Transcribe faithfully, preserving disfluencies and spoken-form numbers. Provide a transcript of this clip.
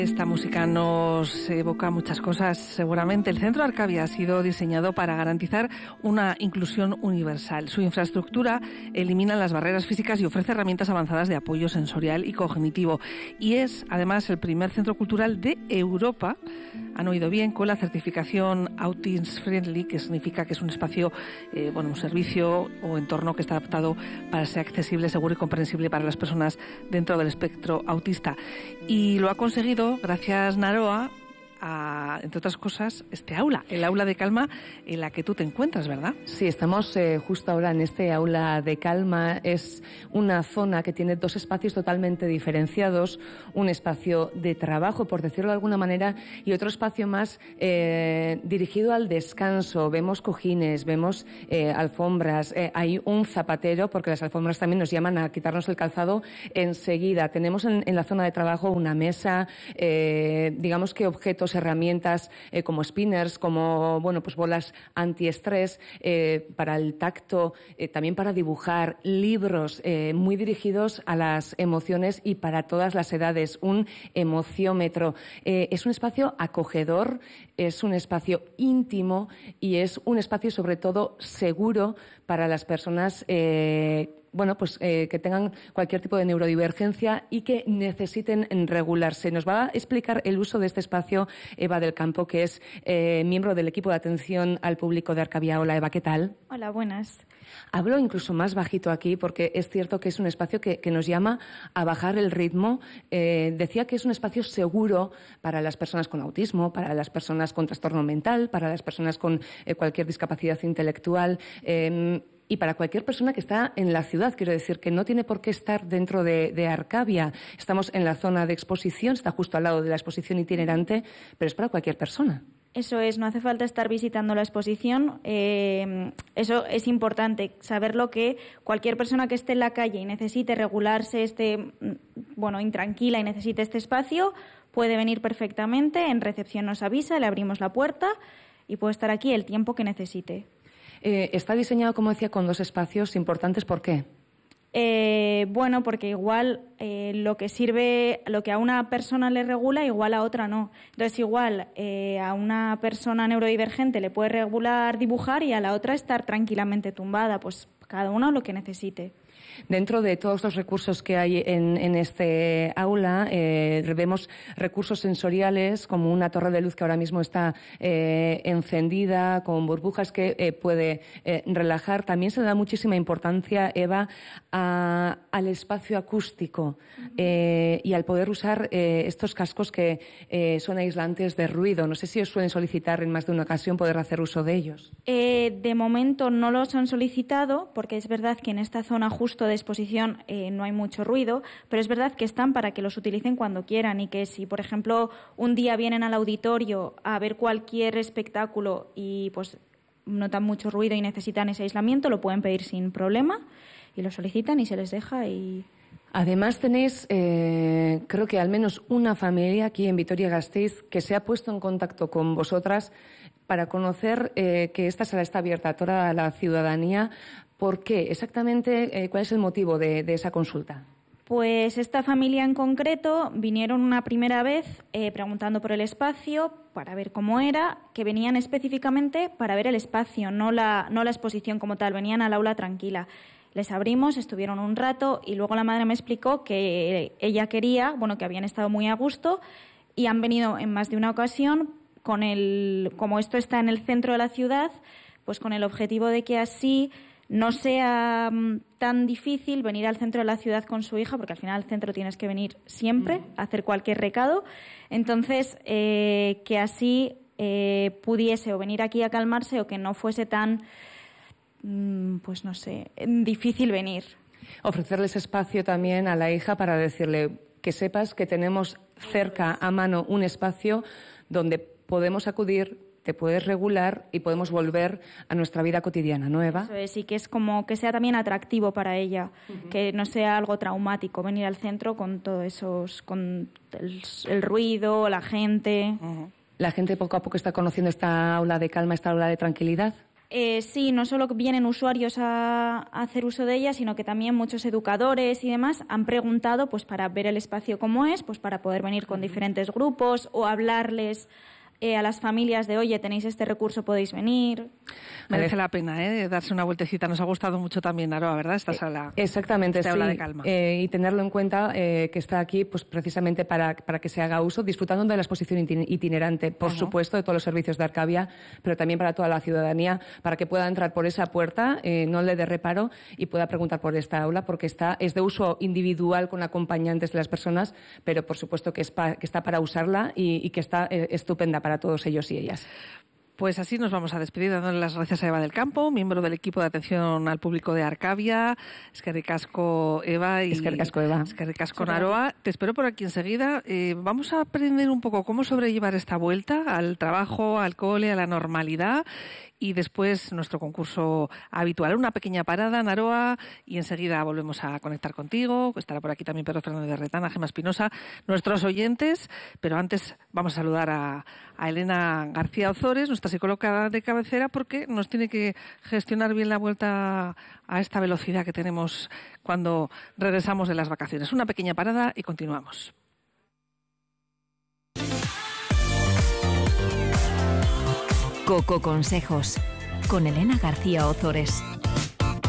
Esta música nos evoca muchas cosas. Seguramente el Centro Arcavia ha sido diseñado para garantizar una inclusión universal. Su infraestructura elimina las barreras físicas y ofrece herramientas avanzadas de apoyo sensorial y cognitivo. Y es, además, el primer centro cultural de Europa, han oído bien, con la certificación Autism Friendly, que significa que es un espacio, eh, bueno, un servicio o entorno que está adaptado para ser accesible, seguro y comprensible para las personas dentro del espectro autista. Y lo ha conseguido gracias, Naroa, a, entre otras cosas, este aula, el aula de calma en la que tú te encuentras, ¿verdad? Sí, estamos eh, justo ahora en este aula de calma. Es una zona que tiene dos espacios totalmente diferenciados, un espacio de trabajo, por decirlo de alguna manera, y otro espacio más eh, dirigido al descanso. Vemos cojines, vemos eh, alfombras, eh, hay un zapatero, porque las alfombras también nos llaman a quitarnos el calzado enseguida. Tenemos en, en la zona de trabajo una mesa, eh, digamos que objetos, herramientas eh, como spinners, como bueno, pues bolas antiestrés eh, para el tacto, eh, también para dibujar, libros eh, muy dirigidos a las emociones y para todas las edades, un emociómetro. Eh, es un espacio acogedor, es un espacio íntimo y es un espacio sobre todo seguro para las personas eh, bueno, pues eh, que tengan cualquier tipo de neurodivergencia y que necesiten regularse. Nos va a explicar el uso de este espacio Eva del Campo, que es eh, miembro del equipo de atención al público de Arcavia. Hola, Eva, ¿qué tal? Hola, buenas. Hablo incluso más bajito aquí porque es cierto que es un espacio que, que nos llama a bajar el ritmo. Eh, decía que es un espacio seguro para las personas con autismo, para las personas con trastorno mental, para las personas con eh, cualquier discapacidad intelectual. Eh, Y para cualquier persona que está en la ciudad, quiero decir, que no tiene por qué estar dentro de, de Arcavia. Estamos en la zona de exposición, está justo al lado de la exposición itinerante, pero es para cualquier persona. Eso es, no hace falta estar visitando la exposición. Eh, eso es importante, saberlo, que cualquier persona que esté en la calle y necesite regularse, esté, bueno, intranquila y necesite este espacio, puede venir perfectamente. En recepción nos avisa, le abrimos la puerta y puede estar aquí el tiempo que necesite. Eh, está diseñado, como decía, con dos espacios importantes. ¿Por qué? Eh, bueno, porque igual eh, lo que sirve, lo que a una persona le regula, igual a otra no. Entonces, igual eh, a una persona neurodivergente le puede regular dibujar y a la otra estar tranquilamente tumbada. Pues cada uno lo que necesite. Dentro de todos los recursos que hay en, en este aula, eh, vemos recursos sensoriales como una torre de luz que ahora mismo está eh, encendida con burbujas que eh, puede eh, relajar. También se da muchísima importancia, Eva, a, al espacio acústico eh, y al poder usar eh, estos cascos que eh, son aislantes de ruido. No sé si os suelen solicitar en más de una ocasión poder hacer uso de ellos. Eh, de momento no los han solicitado, porque es verdad que en esta zona justo de exposición eh, no hay mucho ruido, pero es verdad que están para que los utilicen cuando quieran y que si, por ejemplo, un día vienen al auditorio a ver cualquier espectáculo y pues notan mucho ruido y necesitan ese aislamiento, lo pueden pedir sin problema y lo solicitan y se les deja. Y además tenéis, eh, creo que al menos una familia aquí en Vitoria-Gasteiz que se ha puesto en contacto con vosotras para conocer eh, que esta sala está abierta a toda la ciudadanía. ¿Por qué? Exactamente, eh, ¿cuál es el motivo de, de esa consulta? Pues esta familia en concreto vinieron una primera vez eh, preguntando por el espacio para ver cómo era, que venían específicamente para ver el espacio, no la, no la exposición como tal, venían al aula tranquila. Les abrimos, estuvieron un rato y luego la madre me explicó que ella quería, bueno, que habían estado muy a gusto y han venido en más de una ocasión con el, como esto está en el centro de la ciudad, pues con el objetivo de que así no sea um, tan difícil venir al centro de la ciudad con su hija, porque al final al centro tienes que venir siempre a hacer cualquier recado. Entonces, eh, que así eh, pudiese o venir aquí a calmarse o que no fuese tan, mm, pues no sé, difícil venir. Ofrecerles espacio también a la hija para decirle que sepas que tenemos cerca a mano un espacio donde podemos acudir, te puedes regular y podemos volver a nuestra vida cotidiana, ¿no, Eva? Eso es, y que es como que sea también atractivo para ella, uh-huh. Que no sea algo traumático venir al centro con todo esos, con el, el ruido, la gente. Uh-huh. ¿La gente poco a poco está conociendo esta aula de calma, esta aula de tranquilidad? Eh, sí, no solo vienen usuarios a, a hacer uso de ella, sino que también muchos educadores y demás han preguntado pues para ver el espacio cómo es, pues para poder venir con diferentes grupos o hablarles eh, a las familias de, oye, tenéis este recurso, podéis venir. Merece la pena, ¿eh?, darse una vueltecita. Nos ha gustado mucho también, Aroa, ¿verdad?, esta sala. Exactamente, esta sí. aula de calma. Eh, y tenerlo en cuenta eh, que está aquí pues precisamente para, para que se haga uso, disfrutando de la exposición itinerante, por uh-huh. supuesto, de todos los servicios de Arcavia, pero también para toda la ciudadanía, para que pueda entrar por esa puerta, eh, no le dé reparo y pueda preguntar por esta aula, porque está, es de uso individual con acompañantes de las personas, pero por supuesto que, es pa, que está para usarla y, y que está eh, estupenda para todos ellos y ellas. Pues así nos vamos a despedir, dándole las gracias a Eva del Campo, miembro del equipo de atención al público de Arcavia. Eskerrik asko, Eva. Y Eskerrik asko, Eva. Eskerrik asko, Aroa. Te espero por aquí enseguida. Eh, vamos a aprender un poco cómo sobrellevar esta vuelta al trabajo, al cole, a la normalidad. Y después nuestro concurso habitual. Una pequeña parada, Naroa, y enseguida volvemos a conectar contigo. Estará por aquí también Pedro Fernández de Retana, Gemma Espinosa, nuestros oyentes. Pero antes vamos a saludar a, a Elena García Ozores, nuestra psicóloga de cabecera, porque nos tiene que gestionar bien la vuelta a esta velocidad que tenemos cuando regresamos de las vacaciones. Una pequeña parada y continuamos. Coco Consejos, con Elena García Ozores.